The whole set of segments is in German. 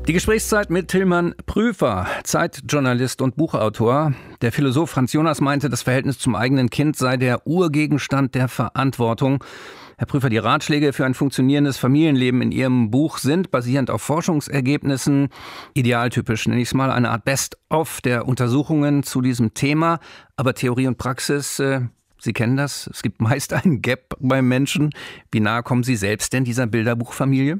Die Gesprächszeit mit Tilman Prüfer, Zeitjournalist und Buchautor. Der Philosoph Franz Jonas meinte, das Verhältnis zum eigenen Kind sei der Urgegenstand der Verantwortung. Herr Prüfer, die Ratschläge für ein funktionierendes Familienleben in Ihrem Buch sind, basierend auf Forschungsergebnissen, idealtypisch, nenne ich es mal, eine Art Best-of der Untersuchungen zu diesem Thema. Aber Theorie und Praxis, Sie kennen das, es gibt meist einen Gap beim Menschen. Wie nahe kommen Sie selbst denn dieser Bilderbuchfamilie?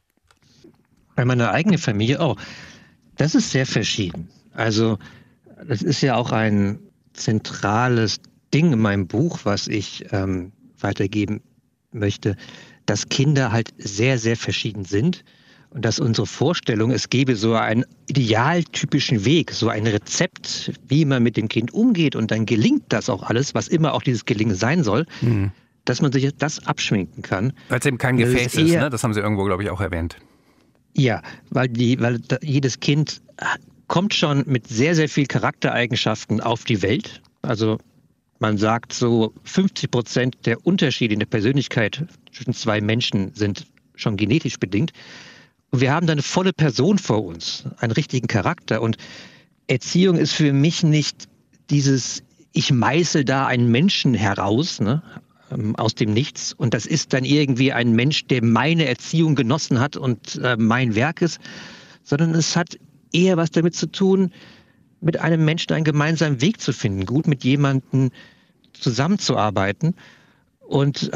Bei meiner eigenen Familie auch. Das ist sehr verschieden. Also das ist ja auch ein zentrales Ding in meinem Buch, was ich weitergeben möchte, dass Kinder halt sehr, sehr verschieden sind und dass unsere Vorstellung, es gäbe so einen idealtypischen Weg, so ein Rezept, wie man mit dem Kind umgeht und dann gelingt das auch alles, was immer auch dieses Gelingen sein soll, dass man sich das abschminken kann. Weil es eben kein Gefäß ist, ne? Das haben Sie irgendwo, glaube ich, auch erwähnt. Ja, weil jedes Kind kommt schon mit sehr, sehr viel Charaktereigenschaften auf die Welt. Also man sagt so 50% der Unterschiede in der Persönlichkeit zwischen zwei Menschen sind schon genetisch bedingt. Und wir haben da eine volle Person vor uns, einen richtigen Charakter. Und Erziehung ist für mich nicht dieses, ich meißel da einen Menschen heraus, ne, aus dem Nichts. Und das ist dann irgendwie ein Mensch, der meine Erziehung genossen hat und mein Werk ist. Sondern es hat eher was damit zu tun, mit einem Menschen einen gemeinsamen Weg zu finden, gut mit jemandem zusammenzuarbeiten und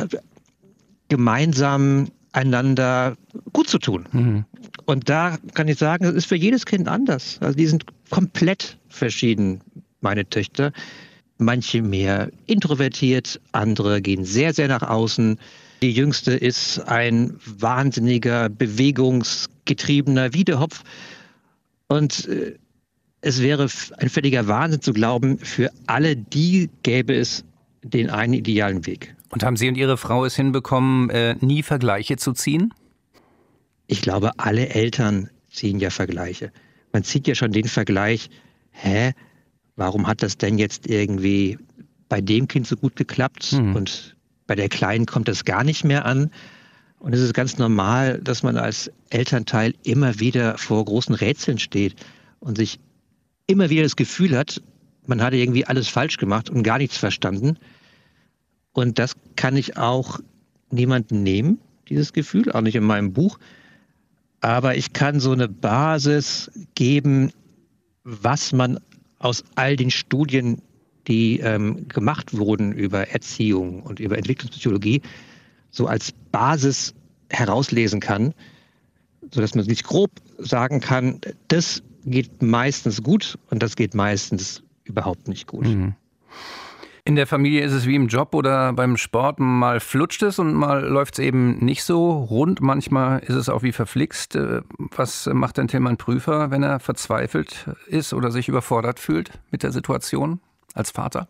gemeinsam einander gut zu tun. Mhm. Und da kann ich sagen, es ist für jedes Kind anders. Also die sind komplett verschieden, meine Töchter. Manche mehr introvertiert, andere gehen sehr, sehr nach außen. Die Jüngste ist ein wahnsinniger, bewegungsgetriebener Wiedehopf. Und es wäre ein völliger Wahnsinn zu glauben, für alle die gäbe es den einen idealen Weg. Und haben Sie und Ihre Frau es hinbekommen, nie Vergleiche zu ziehen? Ich glaube, alle Eltern ziehen ja Vergleiche. Man zieht ja schon den Vergleich, warum hat das denn jetzt irgendwie bei dem Kind so gut geklappt und bei der Kleinen kommt das gar nicht mehr an? Und es ist ganz normal, dass man als Elternteil immer wieder vor großen Rätseln steht und sich immer wieder das Gefühl hat, man hatte irgendwie alles falsch gemacht und gar nichts verstanden. Und das kann ich auch niemandem nehmen, dieses Gefühl, auch nicht in meinem Buch. Aber ich kann so eine Basis geben, was man aus all den Studien, die gemacht wurden über Erziehung und über Entwicklungspsychologie, so als Basis herauslesen kann, sodass man sich grob sagen kann, das geht meistens gut und das geht meistens überhaupt nicht gut. Mhm. In der Familie ist es wie im Job oder beim Sport, mal flutscht es und mal läuft es eben nicht so rund. Manchmal ist es auch wie verflixt. Was macht denn Tilman Prüfer, wenn er verzweifelt ist oder sich überfordert fühlt mit der Situation als Vater?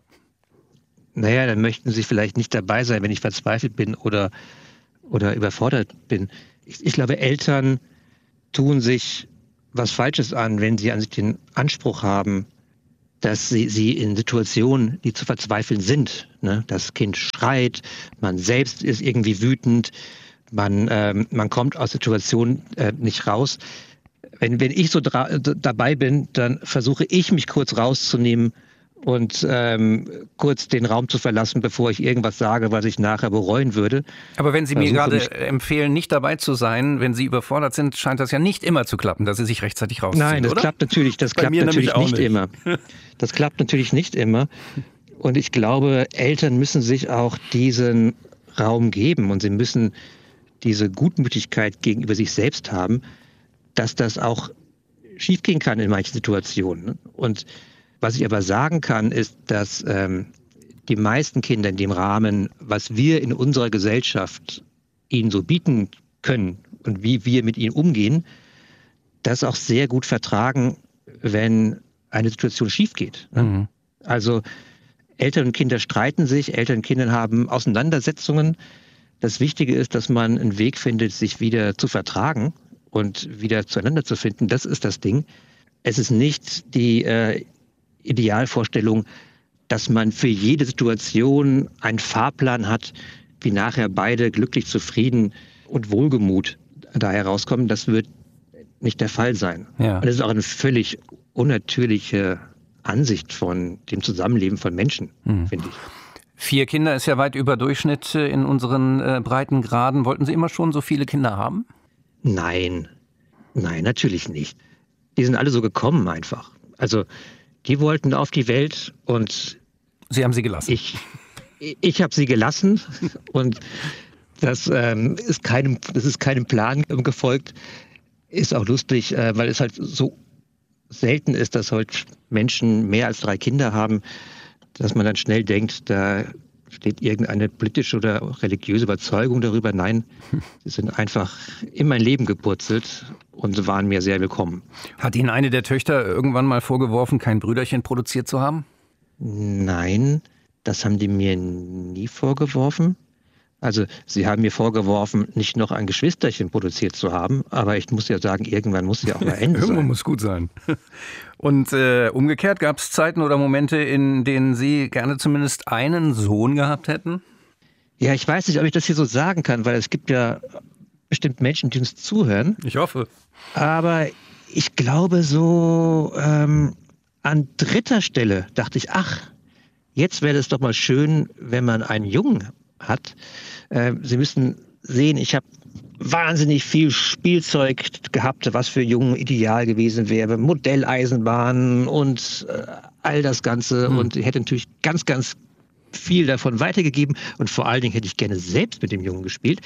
Naja, dann möchten Sie vielleicht nicht dabei sein, wenn ich verzweifelt bin oder überfordert bin. Ich glaube, Eltern tun sich was Falsches an, wenn sie an sich den Anspruch haben, dass sie in Situationen, die zu verzweifeln sind, ne, das Kind schreit, man selbst ist irgendwie wütend, man kommt aus Situationen nicht raus. Wenn ich so dabei bin, dann versuche ich mich kurz rauszunehmen und kurz den Raum zu verlassen, bevor ich irgendwas sage, was ich nachher bereuen würde. Aber wenn Sie mir gerade empfehlen, nicht dabei zu sein, wenn Sie überfordert sind, scheint das ja nicht immer zu klappen, dass Sie sich rechtzeitig rausziehen, Nein, das oder? klappt natürlich nicht immer. Das klappt natürlich nicht immer. Und ich glaube, Eltern müssen sich auch diesen Raum geben und sie müssen diese Gutmütigkeit gegenüber sich selbst haben, dass das auch schiefgehen kann in manchen Situationen. Und was ich aber sagen kann, ist, dass die meisten Kinder in dem Rahmen, was wir in unserer Gesellschaft ihnen so bieten können und wie wir mit ihnen umgehen, das auch sehr gut vertragen, wenn eine Situation schief geht. Mhm. Also Eltern und Kinder streiten sich, Eltern und Kinder haben Auseinandersetzungen. Das Wichtige ist, dass man einen Weg findet, sich wieder zu vertragen und wieder zueinander zu finden. Das ist das Ding. Es ist nicht die Idealvorstellung, dass man für jede Situation einen Fahrplan hat, wie nachher beide glücklich, zufrieden und wohlgemut da herauskommen. Das wird nicht der Fall sein. Ja. Und das ist auch eine völlig unnatürliche Ansicht von dem Zusammenleben von Menschen, finde ich. 4 Kinder ist ja weit über Durchschnitt in unseren Breitengraden. Wollten Sie immer schon so viele Kinder haben? Nein, natürlich nicht. Die sind alle so gekommen einfach. Also die wollten auf die Welt und Sie haben sie gelassen. Ich habe sie gelassen und das ist keinem Plan gefolgt. Ist auch lustig, weil es halt so selten ist, dass halt Menschen mehr als 3 Kinder haben, dass man dann schnell denkt, da steht irgendeine politische oder religiöse Überzeugung darüber. Nein, sie sind einfach in mein Leben gepurzelt und waren mir sehr willkommen. Hat Ihnen eine der Töchter irgendwann mal vorgeworfen, kein Brüderchen produziert zu haben? Nein, das haben die mir nie vorgeworfen. Also sie haben mir vorgeworfen, nicht noch ein Geschwisterchen produziert zu haben, aber ich muss ja sagen, irgendwann muss ja auch mal Ende sein. Irgendwo muss gut sein. Und umgekehrt, gab es Zeiten oder Momente, in denen Sie gerne zumindest einen Sohn gehabt hätten? Ja, ich weiß nicht, ob ich das hier so sagen kann, weil es gibt ja bestimmt Menschen, die uns zuhören. Ich hoffe. Aber ich glaube so an 3. Stelle dachte ich, jetzt wäre es doch mal schön, wenn man einen Jungen hat. Sie müssen sehen, ich habe wahnsinnig viel Spielzeug gehabt, was für Jungen ideal gewesen wäre. Modelleisenbahnen und all das Ganze. Und ich hätte natürlich ganz, ganz viel davon weitergegeben. Und vor allen Dingen hätte ich gerne selbst mit dem Jungen gespielt.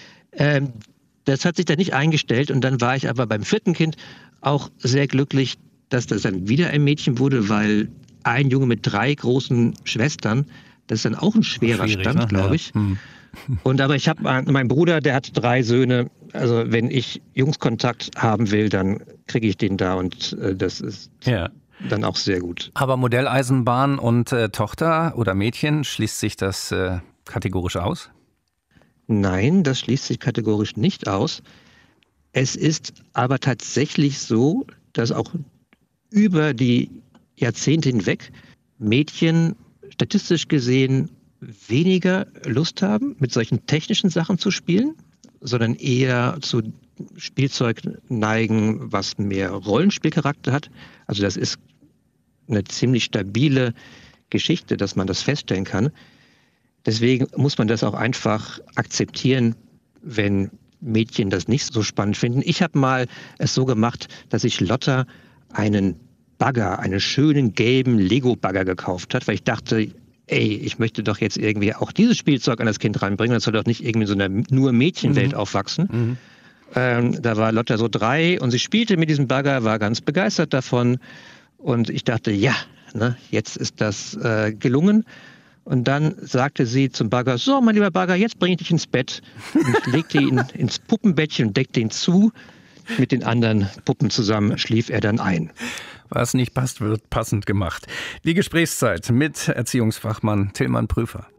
Das hat sich dann nicht eingestellt. Und dann war ich aber beim 4. Kind auch sehr glücklich, dass das dann wieder ein Mädchen wurde, weil ein Junge mit 3 großen Schwestern, das ist dann auch ein schwerer Stand, ne? Glaube ich. Und aber ich habe mein Bruder, der hat 3 Söhne. Also wenn ich Jungskontakt haben will, dann kriege ich den da und das ist dann auch sehr gut. Aber Modelleisenbahn und Tochter oder Mädchen, schließt sich das kategorisch aus? Nein, das schließt sich kategorisch nicht aus. Es ist aber tatsächlich so, dass auch über die Jahrzehnte hinweg Mädchen statistisch gesehen weniger Lust haben, mit solchen technischen Sachen zu spielen, sondern eher zu Spielzeug neigen, was mehr Rollenspielcharakter hat. Also das ist eine ziemlich stabile Geschichte, dass man das feststellen kann. Deswegen muss man das auch einfach akzeptieren, wenn Mädchen das nicht so spannend finden. Ich habe mal es so gemacht, dass ich Lotta einen Bagger, einen schönen gelben Lego-Bagger gekauft hat, weil ich dachte, ich möchte doch jetzt irgendwie auch dieses Spielzeug an das Kind reinbringen, das soll doch nicht irgendwie in so einer nur Mädchenwelt aufwachsen. Da war Lotta so 3 und sie spielte mit diesem Bagger, war ganz begeistert davon und ich dachte, jetzt ist das gelungen. Und dann sagte sie zum Bagger, so mein lieber Bagger, jetzt bringe ich dich ins Bett. Und ich legte ihn ins Puppenbettchen und deckte ihn zu. Mit den anderen Puppen zusammen schlief er dann ein. Was nicht passt, wird passend gemacht. Die Gesprächszeit mit Erziehungsfachmann Tilman Prüfer.